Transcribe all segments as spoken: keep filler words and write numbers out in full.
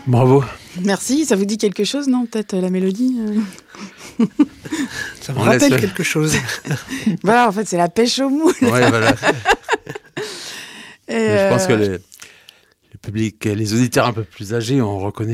Bravo. Merci, ça vous dit quelque chose, non? Peut-être euh, la mélodie euh... Ça me rappelle laisse... quelque chose. Voilà, en fait, c'est la pêche au moule. Ouais, voilà. Et Je euh... pense que les, le public, les auditeurs un peu plus âgés, on reconnaît.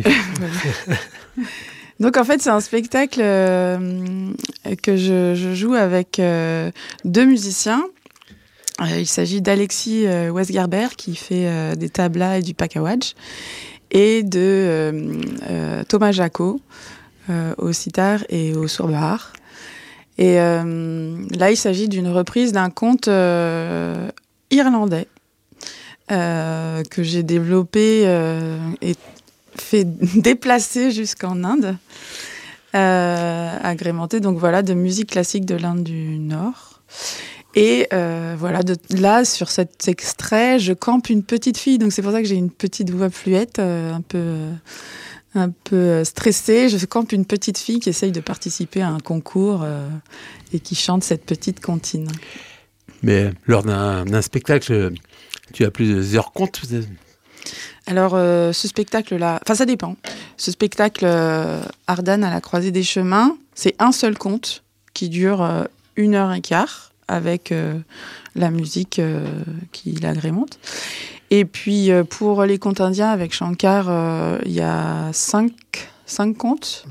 Donc, en fait, c'est un spectacle euh, que je, je joue avec euh, deux musiciens. Euh, il s'agit d'Alexis euh, Westgerber, qui fait euh, des tablas et du pakawaj, et de euh, euh, Thomas Jacot, euh, au sitar et au sourbahar. Et euh, là, il s'agit d'une reprise d'un conte euh, irlandais euh, que j'ai développé euh, et fait déplacer jusqu'en Inde, euh, agrémenté donc voilà de musique classique de l'Inde du Nord. Et euh, voilà, de, là sur cet extrait, je campe une petite fille, donc c'est pour ça que j'ai une petite voix fluette, euh, un peu euh, un peu stressée. Je campe une petite fille qui essaye de participer à un concours euh, et qui chante cette petite comptine. Mais lors d'un, d'un spectacle, tu as plusieurs contes. Alors, euh, ce spectacle-là... Enfin, ça dépend. Ce spectacle, euh, Ardane à la croisée des chemins, c'est un seul conte qui dure euh, une heure et quart avec euh, la musique euh, qui l'agrémente. Et puis, euh, pour les contes indiens, avec Shankar, il euh, y a cinq, cinq contes.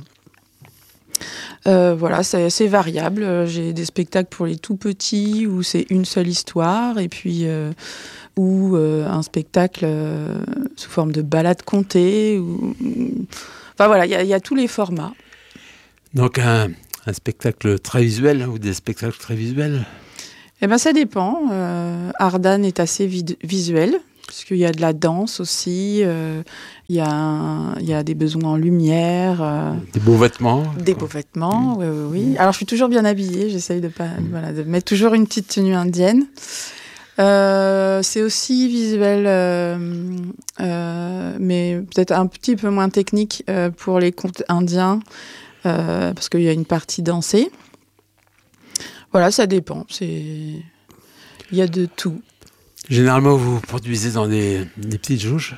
Euh, voilà, c'est assez variable. J'ai des spectacles pour les tout petits où c'est une seule histoire. Et puis... Euh, ou euh, un spectacle euh, sous forme de balade contée. Ou... Enfin voilà, il y, y a tous les formats. Donc un, un spectacle très visuel ou des spectacles très visuels? Eh bien ça dépend. Euh, Ardane est assez vid- visuel, puisqu'il y a de la danse aussi, euh, il y, y a des besoins en lumière. Euh, des beaux vêtements. Des beaux vêtements, oui, oui, oui. Alors je suis toujours bien habillée, j'essaye de, pas, mmh. voilà, de mettre toujours une petite tenue indienne. Euh, c'est aussi visuel, euh, euh, mais peut-être un petit peu moins technique euh, pour les contes indiens, euh, parce qu'il y a une partie dansée. Voilà, ça dépend. C'est... Il y a de tout. Généralement, vous produisez dans des, des petites jauges?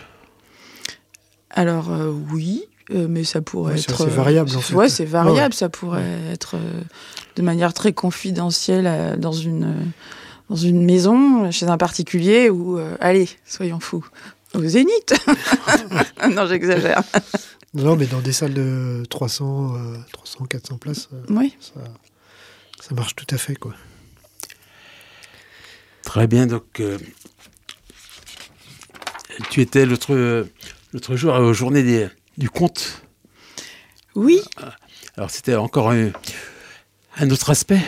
Alors, euh, oui, euh, mais ça pourrait ouais, être... C'est variable, en fait. Ouais, c'est variable. Ouais. Ça pourrait ouais. être euh, de manière très confidentielle euh, dans une... Euh, dans une maison, chez un particulier, ou euh, allez, soyons fous, au Zénith. Non, j'exagère. Non, mais dans des salles de trois cents, quatre cents places, euh, oui. ça, ça marche tout à fait, quoi. Très bien, donc euh, tu étais l'autre, l'autre jour aux Journées des, du conte. Oui. Alors c'était encore un, un autre aspect.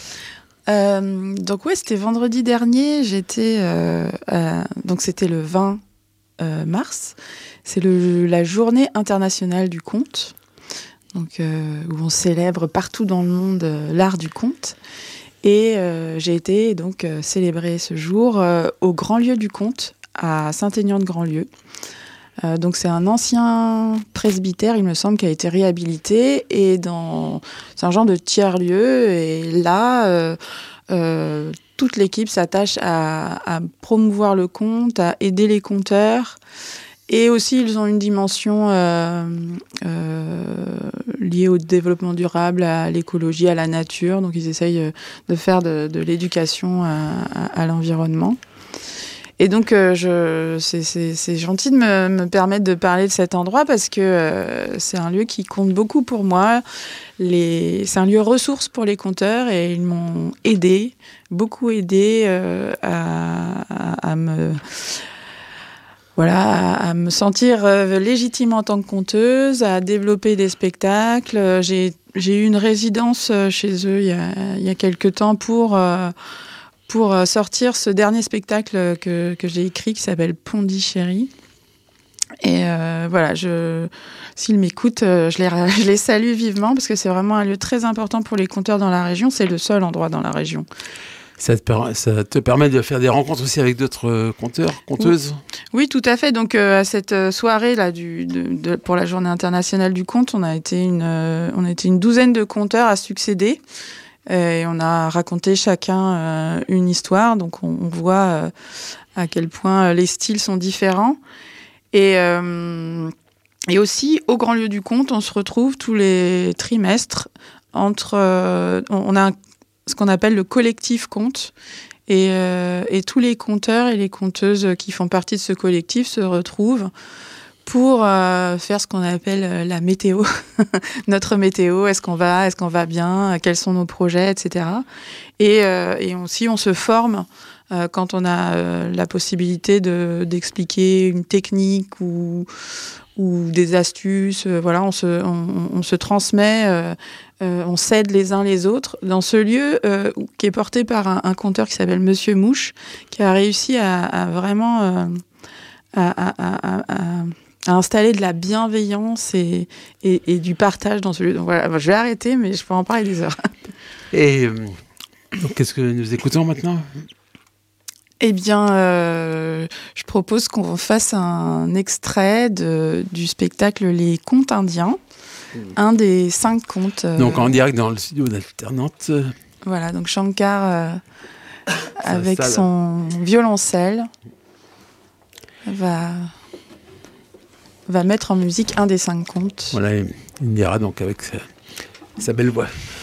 Euh, donc ouais, c'était vendredi dernier, j'étais euh, à, donc c'était le vingt euh, mars, c'est le, la journée internationale du conte, donc euh, où on célèbre partout dans le monde euh, l'art du conte, et euh, j'ai été donc euh, célébrer ce jour euh, au Grand Lieu du Conte à Saint-Aignan-de-Grand-Lieu. Euh, donc c'est un ancien presbytère, il me semble, qui a été réhabilité, et dans c'est un genre de tiers-lieu, et là euh, euh, toute l'équipe s'attache à, à promouvoir le conte, à aider les conteurs, et aussi ils ont une dimension euh, euh, liée au développement durable, à l'écologie, à la nature, donc ils essayent de faire de, de l'éducation à, à, à l'environnement. Et donc, euh, je, c'est, c'est, c'est gentil de me, me permettre de parler de cet endroit parce que euh, c'est un lieu qui compte beaucoup pour moi. Les, c'est un lieu ressource pour les conteurs et ils m'ont aidé, beaucoup aidé euh, à, à, à me... Voilà, à, à me sentir euh, légitime en tant que conteuse, à développer des spectacles. J'ai, j'ai eu une résidence chez eux il y a, il y a quelques temps pour... Euh, pour sortir ce dernier spectacle que, que j'ai écrit qui s'appelle Pondichéry. Et euh, voilà, je, s'ils m'écoutent, je les, je les salue vivement parce que c'est vraiment un lieu très important pour les conteurs dans la région. C'est le seul endroit dans la région. Ça te, per- ça te permet de faire des rencontres aussi avec d'autres conteurs, conteuses? Oui, tout à fait. Donc euh, à cette soirée là du, de, de, pour la Journée internationale du conte, on a été une, euh, on a été une douzaine de conteurs à succéder. Et on a raconté chacun euh, une histoire, donc on, on voit euh, à quel point les styles sont différents. Et, euh, Et aussi, au Grand Lieu du Conte, on se retrouve tous les trimestres entre... Euh, on a un, ce qu'on appelle le collectif conte. Et, euh, et tous les conteurs et les conteuses qui font partie de ce collectif se retrouvent pour euh, faire ce qu'on appelle la météo. Notre météo, est-ce qu'on va, est-ce qu'on va bien, quels sont nos projets, et cetera. Et, euh, et aussi, on se forme euh, quand on a euh, la possibilité de, d'expliquer une technique ou, ou des astuces. Euh, voilà, on se, on, on se transmet, euh, euh, on s'aide les uns les autres dans ce lieu euh, qui est porté par un, un conteur qui s'appelle Monsieur Mouche, qui a réussi à, à vraiment euh, à, à, à, à, à installer de la bienveillance et, et, et du partage dans ce lieu. Donc voilà, je vais arrêter, mais je peux en parler des heures. Et euh, donc, qu'est-ce que nous écoutons maintenant ? Eh bien, euh, je propose qu'on fasse un extrait de, du spectacle Les Contes indiens, mmh. un des cinq contes. Euh, donc en direct dans le studio d'Alternante. Voilà, donc Shankar, euh, avec salle. son violoncelle, va, va mettre en musique un des cinq contes. Voilà, il dira donc avec sa, sa belle voix.